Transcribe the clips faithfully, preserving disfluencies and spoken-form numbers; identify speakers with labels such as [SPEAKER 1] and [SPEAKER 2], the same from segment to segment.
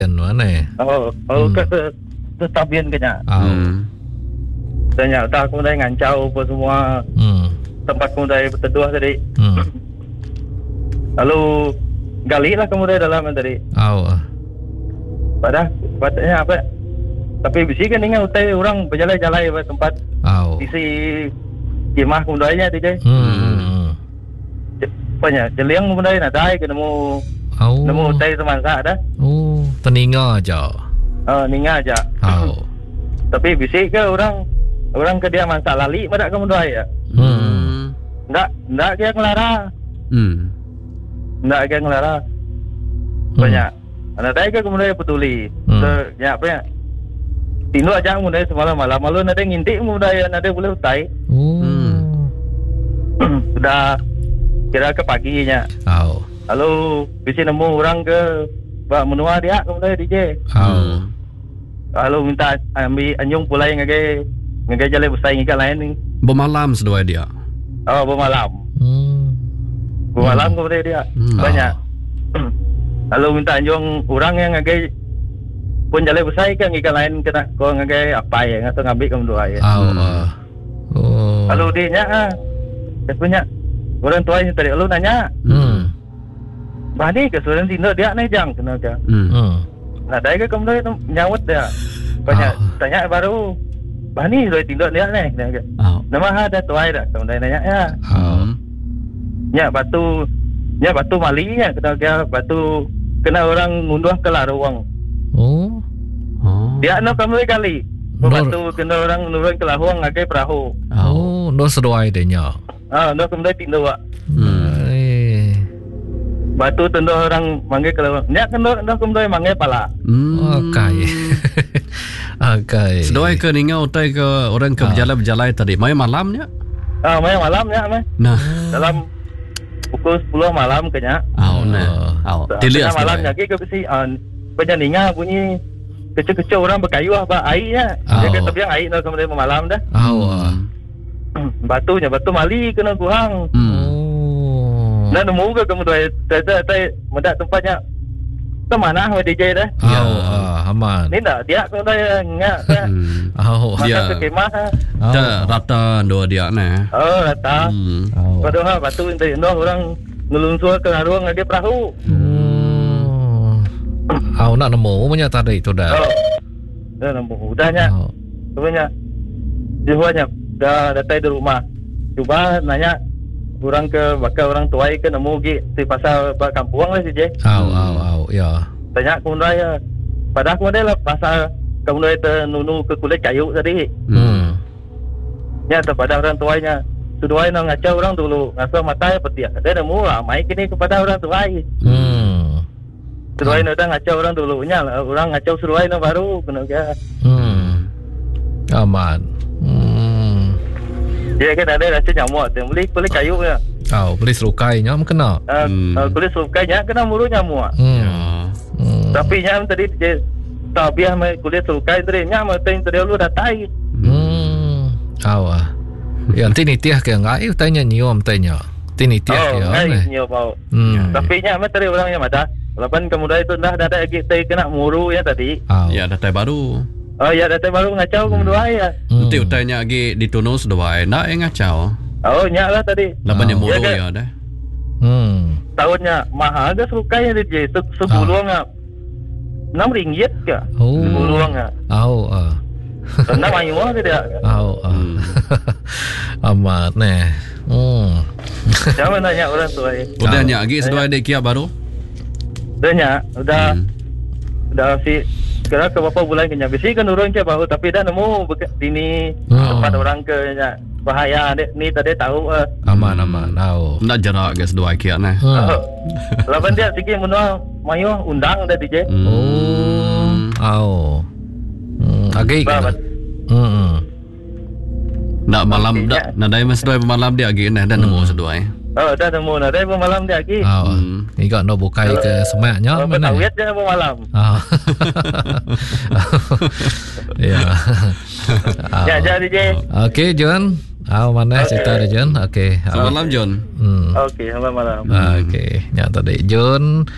[SPEAKER 1] kan mana?
[SPEAKER 2] Oh, oh hmm. ke tu tabian kena.
[SPEAKER 1] Oh.
[SPEAKER 2] Tanya tak aku dah ngancau apa semua. Hmm. Tempat aku dah berteduh tadi. Hmm. Lalu gali lah kamu dah dalam tadi.
[SPEAKER 1] Oh.
[SPEAKER 2] Pada patutnya apa? Tapi bisi kan ingat utai orang berjalan-jalan ke tempat.
[SPEAKER 1] Oh.
[SPEAKER 2] Isi kemah kemudanya D J.
[SPEAKER 1] Hmm.
[SPEAKER 2] Banyak jeliang kemudanya nak dai ke nemu.
[SPEAKER 1] Oh.
[SPEAKER 2] Nemu utai teman sah dah.
[SPEAKER 1] Oh, teninga aja.
[SPEAKER 2] Oh, ninga aja.
[SPEAKER 1] Oh.
[SPEAKER 2] Tapi bisi ke orang orang ke dia masak lali pada kemudaya.
[SPEAKER 1] Hmm.
[SPEAKER 2] Ndak ndak dia ngelara.
[SPEAKER 3] Hmm.
[SPEAKER 2] Ndak dia ngelara. Banyak. Anak dai ke kemudaya peduli.
[SPEAKER 1] Hmm.
[SPEAKER 2] So, ya apa ya? Tino aja kemudaya semalam malam malu ada ngintik kemudaya ada boleh utai.
[SPEAKER 1] Oh.
[SPEAKER 2] Sudah kira ke paginya.
[SPEAKER 1] Oh.
[SPEAKER 2] Lalu bisi nemu orang ke bak menua dia kemudaya D J.
[SPEAKER 1] Oh.
[SPEAKER 2] Lalu minta ambil anjung pulai ngagai ngagai jalan besar ngagai lain ni.
[SPEAKER 3] Bermalam sedua dia.
[SPEAKER 2] Oh, bermalam.
[SPEAKER 1] Hmm.
[SPEAKER 2] Bermalam hmm. kepada dia.
[SPEAKER 3] Hmm.
[SPEAKER 2] Banyak. Oh. Lalu minta anjung orang yang ngagai pun jalan besar kan ngagai lain kena kau ngagai apa ya atau ngambil kamu dua ya.
[SPEAKER 1] Oh. Hmm. Oh.
[SPEAKER 2] Lalu dia nya ah. Dia punya orang tua yang tadi lalu nanya.
[SPEAKER 1] Hmm.
[SPEAKER 2] Bani ke suran tindak dia ni jang kena ke.
[SPEAKER 1] Hmm.
[SPEAKER 2] Nah, dah ke kamu tu nyawut dia. Banyak oh. Tanya baru. Bani sudah tindak dia ni kena ke.
[SPEAKER 3] Oh.
[SPEAKER 2] Nama ada tuai dah kamu dah nanya ya.
[SPEAKER 1] Oh.
[SPEAKER 2] Ya batu, ya batu malinya kena ke batu kena orang ngunduh ke laruang.
[SPEAKER 1] Oh.
[SPEAKER 3] Oh.
[SPEAKER 2] Dia nak kamu kali.
[SPEAKER 1] Nor.
[SPEAKER 2] Batu kena orang ngunduh ke laruang ngagai perahu.
[SPEAKER 1] Oh, no sedoai denya.
[SPEAKER 2] Ah, nak kamu dah tindak.
[SPEAKER 1] Hmm.
[SPEAKER 2] Batu tentu orang manggil kalau nyak kan dah kamu dah manggil pala.
[SPEAKER 3] Hmm.
[SPEAKER 1] Okay. Okay.
[SPEAKER 3] Sedua ke ninga utai ke orang ke berjalan-berjalan tadi. Mai malamnya?
[SPEAKER 2] Ah, mai malamnya mai.
[SPEAKER 3] Nah.
[SPEAKER 2] Dalam pukul sepuluh malam kenya.
[SPEAKER 3] Oh, nah. Oh.
[SPEAKER 2] Dilihat malam lagi ke besi an banyak ninga bunyi kecil-kecil orang berkayu apa airnya. Dia kata biang air nak kemudian malam dah.
[SPEAKER 1] Oh.
[SPEAKER 2] Batunya batu mali kena kurang.
[SPEAKER 3] Hmm.
[SPEAKER 2] Nak nemu ke kamu tu ada ada mendak tempatnya ke mana D J dah?
[SPEAKER 1] Ya, ah, aman.
[SPEAKER 2] Ni dah dia kau dah ngak dah.
[SPEAKER 1] Oh,
[SPEAKER 2] dia ke kemah.
[SPEAKER 3] Dah rata dua dia nah.
[SPEAKER 2] Oh, rata.
[SPEAKER 1] Oh.
[SPEAKER 2] Padahal batu itu dah orang ngelunsur ke laruang ada perahu.
[SPEAKER 1] Hmm. Oh, nak nemu punya tadi itu dah.
[SPEAKER 2] Oh. Dah nemu. Udahnya.
[SPEAKER 1] Oh.
[SPEAKER 2] Sebenarnya jiwanya dah datang di rumah. Cuba nanya orang ke bakal orang tuai ke nemu gi di pasal bak kampung lah si je.
[SPEAKER 1] Au au au ya.
[SPEAKER 2] Tanya aku ya. Pada aku ada lah pasal kamu dah nunu ke kulit kayu tadi.
[SPEAKER 1] Hmm.
[SPEAKER 2] Ya kepada orang tuanya. Tuai nak ngacau orang dulu. Ngacau mata peti. Ada nemu lah mai kini kepada orang tuai.
[SPEAKER 1] Hmm.
[SPEAKER 2] Tuai nak ngacau orang dulu nya orang ngacau tuai nak baru kena ke.
[SPEAKER 1] Hmm. Aman. Hmm.
[SPEAKER 2] Dia kan ada rasa nyamuk tu. Beli kulit kayu ke.
[SPEAKER 1] Oh, beli serukai nyam kena.
[SPEAKER 2] Uh, hmm. uh, kulit serukai nya kena muru nyamuk.
[SPEAKER 1] Hmm.
[SPEAKER 3] Ya.
[SPEAKER 1] Hmm.
[SPEAKER 2] Tapi nyam tadi dia tabiah mai kulit serukai tadi nyam tadi tadi lu dah tai.
[SPEAKER 1] Hmm. Awah. Yang tini tiah ke ngai tanya nyium tanya. Tini tiah
[SPEAKER 2] ya. Oh, ngai nyium bau.
[SPEAKER 1] Hmm.
[SPEAKER 2] Tapi nyam tadi orang yang ada. Lapan kemudian itu dah ada lagi tai kena muru ya tadi.
[SPEAKER 1] Oh.
[SPEAKER 3] Ya dah tai baru.
[SPEAKER 2] Oh ya datang baru ngacau hmm. kemudian ya.
[SPEAKER 3] Nanti hmm. utanya lagi ditunus dua nak yang ngacau.
[SPEAKER 2] Oh nyak lah tadi.
[SPEAKER 3] Laban yang
[SPEAKER 1] oh.
[SPEAKER 3] mulu
[SPEAKER 2] ya,
[SPEAKER 3] ya dah.
[SPEAKER 2] Hmm. Tahunnya mahal ke serukai dia je. Sebuluang ah. enam ringgit ke?
[SPEAKER 1] Oh.
[SPEAKER 2] Sebuluang ah.
[SPEAKER 1] Oh ah.
[SPEAKER 2] Enam ayu ke dia?
[SPEAKER 1] Oh ah. Amat neh. Hmm.
[SPEAKER 2] Jangan nanya orang tua.
[SPEAKER 3] Udah nyak lagi sedua ada kia baru.
[SPEAKER 2] Udah nyak, udah.
[SPEAKER 3] Hmm.
[SPEAKER 2] Udah si sekarang ke beberapa bulan kena bisi kan orang ke bahu tapi dah nemu sini
[SPEAKER 1] oh.
[SPEAKER 2] tempat orang ke nya bahaya ni, ni tadi tahu uh.
[SPEAKER 1] aman aman tahu
[SPEAKER 3] nak jarak guys dua kia nah
[SPEAKER 1] hmm.
[SPEAKER 2] oh. Laban dia sikit menua mayu undang dah D J
[SPEAKER 3] hmm.
[SPEAKER 1] oh oh hmm. Agak kan hmm.
[SPEAKER 3] nak malam dah nak dah mas dua malam dia lagi nah dah nemu sedua eh.
[SPEAKER 2] Oh dah nemu dah dah malam dia lagi
[SPEAKER 1] oh hmm. Ni kau nak bukai ke semaknya
[SPEAKER 2] oh,
[SPEAKER 1] mana
[SPEAKER 2] awet dia malam
[SPEAKER 1] oh. Ya
[SPEAKER 2] ya jadi D J
[SPEAKER 1] okey John ah mana okay. Cerita dia John okey
[SPEAKER 3] selamat malam John
[SPEAKER 2] hmm. okey selamat malam
[SPEAKER 1] okey nya tadi John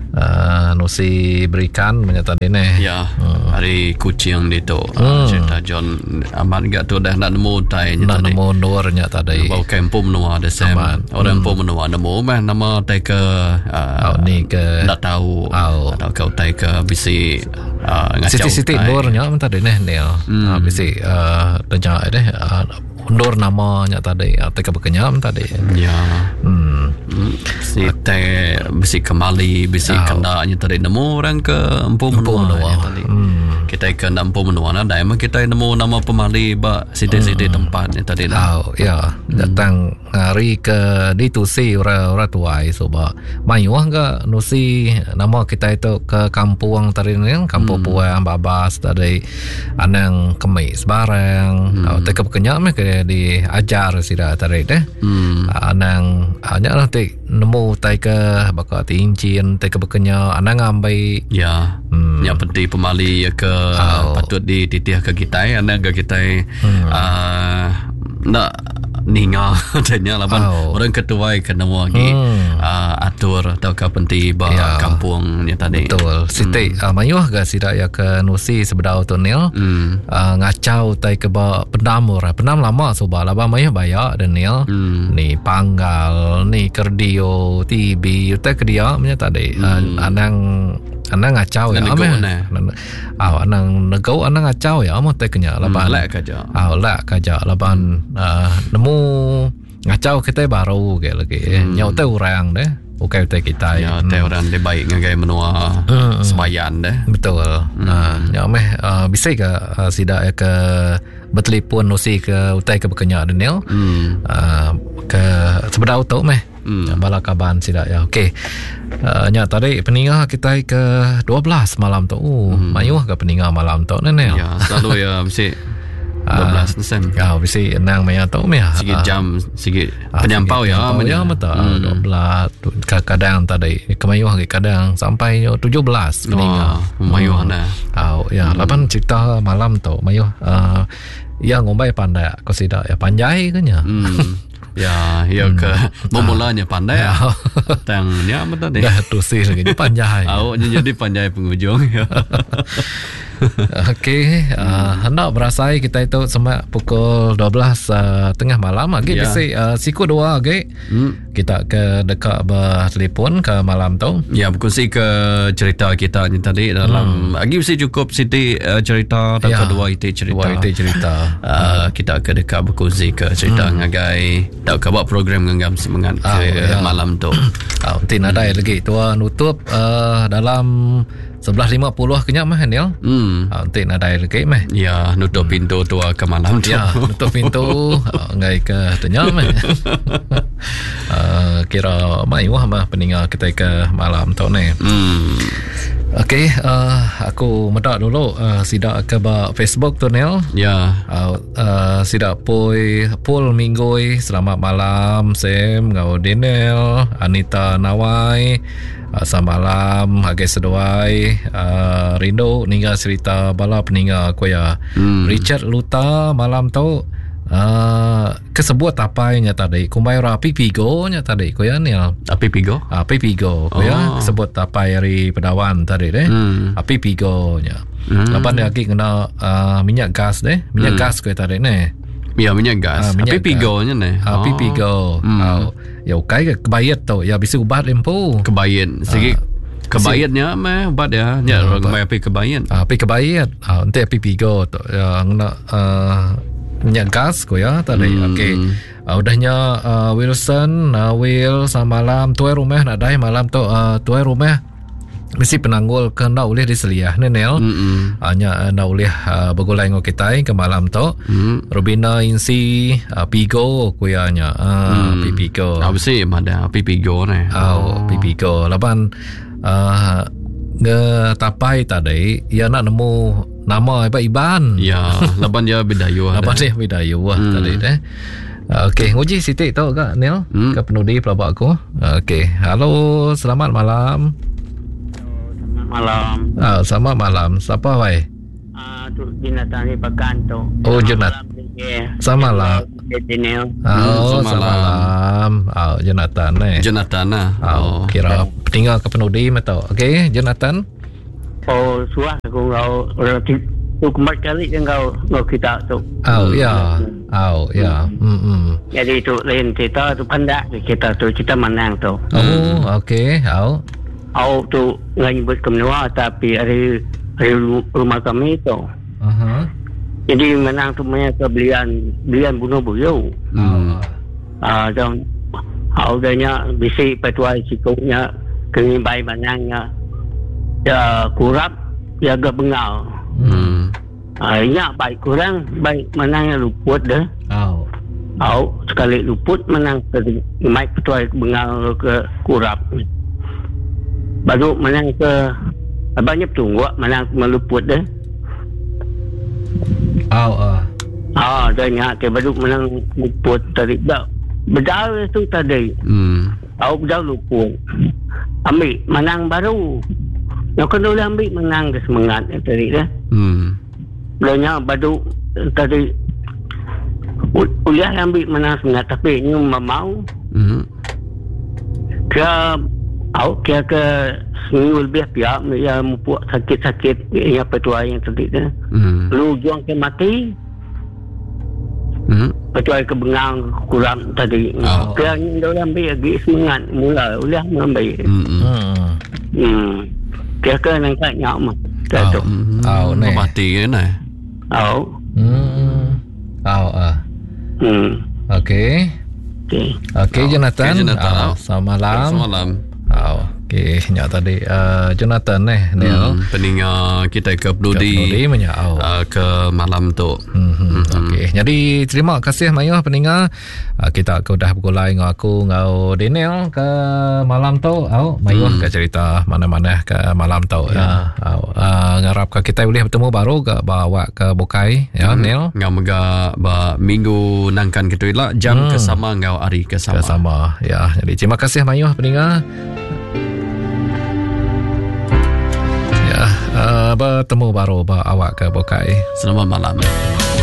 [SPEAKER 1] uh, nusi berikan menyata dene.
[SPEAKER 3] Ya, hmm. hari kucing itu hmm. cerita John aman gak tu dah nak nemu tai nya
[SPEAKER 1] tadi. Nak nemu nuarnya tadi.
[SPEAKER 3] Bau kampung menua ada sem. Orang pun menua nemu mah nama tai ke
[SPEAKER 1] uh, ni ke
[SPEAKER 3] tak tahu atau kau tai ke bisi uh, ngacau.
[SPEAKER 1] Siti-siti nuarnya menyata dene ni. Hmm. Uh, bisi uh, tanya deh uh, nur namanya tadi atau kebekenyam tadi
[SPEAKER 3] ya hmm. si teh bisi kemali bisi oh. kendaknya tadi nemu orang ke empu menua tadi hmm. kita ke empu menua nah emang kita nemu nama pemali ba sidi-sidi hmm. tempatnya tadi
[SPEAKER 1] lah oh, ya hmm. datang hari ke di tusi orang-orang tua so ba mayuah enggak nusi nama kita itu ke kampung tadi ni kampung hmm. puang babas tadi anang kemis barang hmm. atau kebekenyam ke diajar sida tarik deh hmm. anang hanya nanti nemu tai ke bakal tincin tai ke bekenya anang ambai
[SPEAKER 3] ya hmm. yang penting pemali ya ke oh. patut dititih ke kita anang ke kita hmm. uh, nak ninga tanya laban oh. orang ketua kena lagi hmm. uh, atur atau ke penting ba ya. Kampungnya tadi
[SPEAKER 1] betul siti hmm. uh, mayuh ga sida ya ke nusi sebedau tu nil hmm. uh, ngacau tai ke ba pendamur pendam lama soba laba mayuh bayak dan nil hmm. ni panggal ni kerdio tibi utai ke dia punya tadi hmm. uh, anang anang ngacau ya ame ah anang negau anang ngacau ya amo teh kenya laban
[SPEAKER 3] lek kaja
[SPEAKER 1] ah lek kaja laban nemu ngacau kita baru ke lagi nyau teh orang deh bukan teh kita
[SPEAKER 3] ya teh orang dia baik ngagai menua sembayan deh
[SPEAKER 1] betul nah nyau meh bisa ke sida ke bertelepon nusi ke utai ke bekenya Daniel ke sebedau tu meh Hmm. Bala kaban sida ya. Okey. Uh, nya tadi peningah kita ke dua belas malam tu. Oh, hmm. mayuh ke peningah malam tu nenek.
[SPEAKER 3] Ya, selalu ya mesti dua belas sen.
[SPEAKER 1] Ya, mesti enang maya tu meh.
[SPEAKER 3] Sikit jam, sikit penyampau ya.
[SPEAKER 1] Ya, betul. Hmm. dua belas kadang tadi kemayuh ke kadang sampai tujuh belas peningah.
[SPEAKER 3] Oh, mayuh na.
[SPEAKER 1] Oh, ya, hmm. lapan cerita malam tu mayuh uh, ya ngombai pandai ko sida ya panjai ke nya. Hmm.
[SPEAKER 3] Ya, ya ke hmm. memulanya pandai ya. Tangnya apa tadi?
[SPEAKER 1] Dah tusi lagi panjai.
[SPEAKER 3] Awaknya jadi panjai penghujung ya.
[SPEAKER 1] Okey, uh, hendak berasai kita itu sampai pukul dua belas uh, tengah malam lagi yeah. Bisi uh, siku dua lagi. Hmm. Kita ke dekat bertelefon ke malam tu.
[SPEAKER 3] Ya, berkongsi ke cerita kita ni tadi dalam lagi hmm. bisi cukup Siti uh, cerita dan yeah. kedua itu cerita.
[SPEAKER 1] Dua itu cerita.
[SPEAKER 3] uh, kita ke dekat berkongsi ke cerita hmm. ngagai tak ke buat program ngam semangat oh, ke yeah. malam tu.
[SPEAKER 1] Ah, oh, tin ada hmm. lagi tua nutup uh, dalam sebelas lima puluh kenyak mah Daniel. Hmm. Ah, nanti nak ada lagi mah.
[SPEAKER 3] Ya, nutup hmm. pintu tua ke malam tu.
[SPEAKER 1] Ya, nutup pintu ngai ke tanya mah. uh, kira mai wah mah peninggal kita ke malam tu ni. Hmm. Okey, uh, aku medak dulu uh, sidak ke ba Facebook tu Nel.
[SPEAKER 3] Ya.
[SPEAKER 1] Uh, uh, sidak poi pul minggoi selamat malam Sam ngau Daniel, Anita Nawai. Uh, selamat malam Hagai Seduai uh, Rindo ninggal cerita bala peninggal ko ya hmm. Richard Luta malam tu uh, kesebut apa nya tadi kumbai rapi pigo nya tadi ko ya ni
[SPEAKER 3] api pigo
[SPEAKER 1] api pigo ko ya kesebut apa dari pedawan tadi deh hmm. api pigo nya hmm. lapan lagi kena uh, minyak gas deh minyak hmm. gas ko tadi ne.
[SPEAKER 3] Ya, minyak gas. Uh, minyak api pigonya ni.
[SPEAKER 1] Api pigo. Hmm. Oh. Ya, kai ke kebayat tu. Ya, bisa ubat empu.
[SPEAKER 3] Kebayat. Sikit uh, kebayatnya mah ubat ya. Ya, uh, orang api kebayat.
[SPEAKER 1] Api kebayat. Ah, uh, nanti api pigo tu. Ya, nak uh, minyak gas ko ya tadi. Hmm. Okey. Uh, udahnya uh, Wilson, uh, Will sama malam tuai rumah nak dai malam tu uh, tuai rumah mesti penanggul ke nak boleh diseliah Nenel hanya nak boleh uh, bergulai dengan kita ke malam tu mm. Robina Insi uh, Pigo kuyanya uh, mm. Pipigo
[SPEAKER 3] apa sih ada Pipigo ni
[SPEAKER 1] oh Pipigo lapan uh, nge tapai tadi ya nak nemu nama apa Iban
[SPEAKER 3] ya lapan dia Bidayu
[SPEAKER 1] lapan dia Bidayu mm. tadi deh. Okey, nguji Siti tu kak Nel mm. ke penudi pelabak aku. Okey, halo selamat malam.
[SPEAKER 4] Malam.
[SPEAKER 1] Ah, selamat malam. Siapa wai?
[SPEAKER 4] Ah, tu binatang ni Pakanto.
[SPEAKER 1] Oh, Junat. Sama lah.
[SPEAKER 4] Daniel.
[SPEAKER 1] Oh,
[SPEAKER 3] Hmm,
[SPEAKER 1] selamat malam. Oh, Jonathan eh.
[SPEAKER 3] Jonathan lah.
[SPEAKER 1] Oh, kira peninggal ke penudi atau. Okey, Jonathan.
[SPEAKER 4] Oh, suah aku kau relatif tu keempat kali yang kau kau kita tu.
[SPEAKER 1] Oh, ya. Oh, ya. Hmm. hmm.
[SPEAKER 4] Jadi tu lain cerita tu pandak kita tu kita menang tu.
[SPEAKER 1] Oh, okey. Oh.
[SPEAKER 4] Oh tu ngai buat kemenua tapi hari hari rumah kami tu.
[SPEAKER 1] Aha.
[SPEAKER 4] Jadi menang tu punya kebelian belian bunuh buyau.
[SPEAKER 3] Hmm.
[SPEAKER 4] Ah, dan awalnya bisi petuai cikuknya kini bayi menangnya. Ya kurap ya agak bengal.
[SPEAKER 3] Hmm.
[SPEAKER 4] Ah, ya baik kurang baik menangnya luput dah.
[SPEAKER 1] Oh.
[SPEAKER 4] Oh, sekali luput menang ke mai petuai bengal ke kurap. Baru menang ke banyak tunggu menang meluput dah.
[SPEAKER 1] Oh, uh.
[SPEAKER 4] Ah, dah nyak ke baru menang luput tadi dah. Bedal tu tadi.
[SPEAKER 3] Hmm.
[SPEAKER 4] Oh, bedal luput. Ambil menang baru. Yang kedua ambil menang ke semangat tadi dah.
[SPEAKER 3] Hmm.
[SPEAKER 4] Belanya baru tadi uliah ambil menang semangat tapi ni mau.
[SPEAKER 3] Hmm.
[SPEAKER 4] Ke au ke ke seminggu lebih pihak ya membuat sakit-sakit yang petuai yang tadi dah.
[SPEAKER 3] Hmm.
[SPEAKER 4] Lu juang ke mati.
[SPEAKER 3] Hmm.
[SPEAKER 4] Petuai ke bengang kurang tadi.
[SPEAKER 3] Oh.
[SPEAKER 4] Ke yang dia ambil lagi semangat mula uliah mengambil.
[SPEAKER 3] Hmm.
[SPEAKER 1] Hmm.
[SPEAKER 4] Hmm. Ke ke nang kat nyak mah.
[SPEAKER 1] Oh.
[SPEAKER 4] Tu.
[SPEAKER 1] Oh, ni.
[SPEAKER 3] Mati kan eh.
[SPEAKER 4] Au.
[SPEAKER 1] Hmm. Oh, uh.
[SPEAKER 4] Hmm.
[SPEAKER 1] Okey.
[SPEAKER 4] Okey.
[SPEAKER 1] Okey,
[SPEAKER 3] Oh,
[SPEAKER 1] Jonathan.
[SPEAKER 3] okey, Jonathan.
[SPEAKER 1] Oh, selamat malam.
[SPEAKER 3] Selamat malam.
[SPEAKER 1] Oh, okey. Nyak tadi uh, Jonathan eh, Neil.
[SPEAKER 3] Hmm. Peningat kita ke Bludi.
[SPEAKER 1] Di menyak. Oh.
[SPEAKER 3] Uh, ke malam tu.
[SPEAKER 1] Hmm. hmm. Okey. Jadi terima kasih Mayuh pendengar. Uh, kita aku dah bergulai dengan aku ngau Daniel ke malam tu. Oh, Mayuh
[SPEAKER 3] Hmm.
[SPEAKER 1] ke cerita mana-mana ke malam tu. Ya. Oh, uh, ngarap ke kita boleh bertemu baru ke bawa ke Bokai ya,
[SPEAKER 3] Hmm.
[SPEAKER 1] Neil.
[SPEAKER 3] Ngau mega ba minggu nangkan gitu lah jam
[SPEAKER 1] Hmm.
[SPEAKER 3] kesama ngau hari kesama.
[SPEAKER 1] Sama ya. Jadi terima kasih Mayuh pendengar. Ya, uh, bertemu baru bawa awak ke Bokai.
[SPEAKER 3] Selamat malam.